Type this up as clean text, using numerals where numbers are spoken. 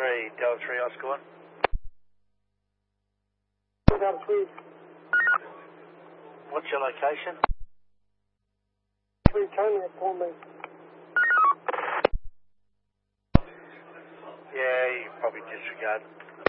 Delta 3, Oscar 1. Delta 3. What's your location? Returning it for me. Yeah, you probably disregard